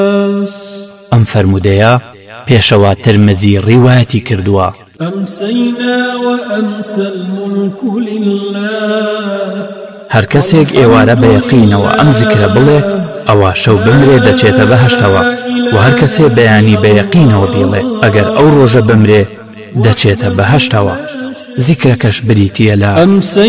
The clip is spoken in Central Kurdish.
ئەم فەرمودەیە پێشەوا ترمذی ڕیوایەتی کردووە. أمسينا وأمسى الملك لله هەر کەسێک ئێوارە بە یەقینەوە ئەم زیکرە بڵێ ئەوە شەو بمرێ دەچێتە بەهەشتەوە، و هەر کەسێ بەیانی بە یەقینەوە بیڵێ ئەگەر ئەو ڕۆژە بمرێ دەچێتە بەهەشتەوە. زیکرەکەش بریتیە لە